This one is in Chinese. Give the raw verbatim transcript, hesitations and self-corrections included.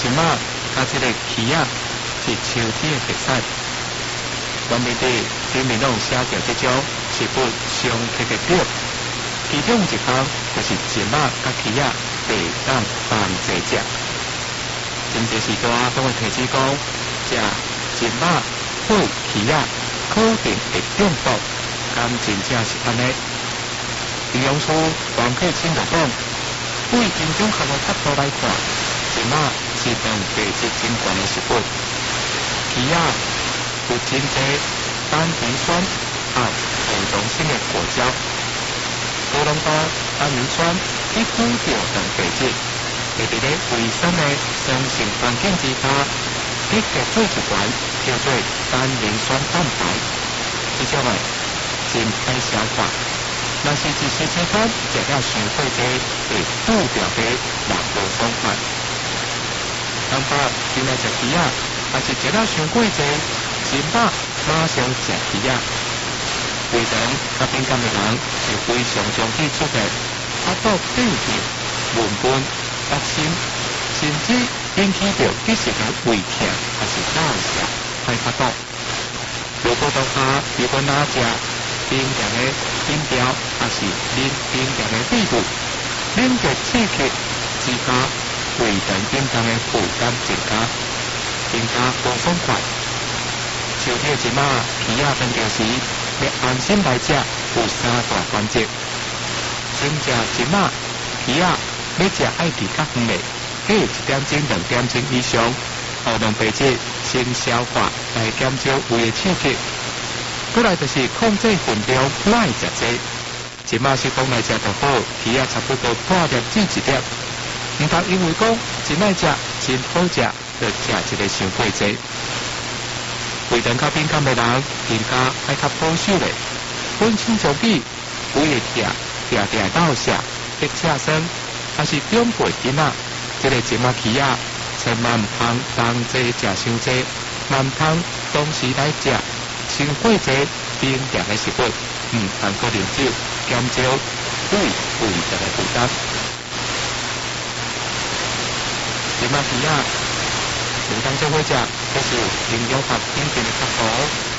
即马甲即个鱼仔是秋天的特产。外面的顶面拢写着即种食物上特的表，其中一项就是即马甲鱼仔袂当放济食。真侪时代拢会提醒讲，食即马或鱼仔可定会中毒，敢真正是安尼？营养师王克清就讲，为健康学的角度来看，即马是当价值真悬的食物。鱼仔有真侪单磷酸啊，补充性的果胶，多浓度单磷酸去辅助等价值，会伫咧胃酸的生成环境之下，结合做一团叫做单磷酸蛋白，这种的真歹消化。若是一时之间食了伤过济，会副表的肉无爽快。当爸今仔食鱼仔，还是食了伤过济，真饱马上食鱼仔。胃肠甲敏感的人是非常容易出现腹肚胀气、闷闷、恶心，甚至引起着急性的胃痛，还是大小歹腹肚。如果当下如果哪食冰凉的饮料，还是啉冰凉的水物，冷热刺激之下，胃肠敏感的负担增加，更加不爽快。秋天即马鱼仔分着时，要安心来食，有三大关键。先食即马鱼仔，要食爱伫较远的，隔一点钟、两点钟以上，互蛋白质先消化，来减少胃的刺激。过来就是控制分量，莫食多。即马是讲来食就好，鱼仔差不多半粒至一粒。唔通因为讲真爱食、真好食，就食一个伤过济。胃肠较敏感的人，更加爱较保守咧。本身就比胃会痛、定定闹痧、腹赤酸，还是长辈囡仔，这个即马鱼仔千万唔通同齐食伤济，嘛唔通同时来食。伤过济冰凉的食物，唔通搁啉酒，减少对胃肠的负担。即马鱼仔，有当做伙食，这是营养学先进的角度。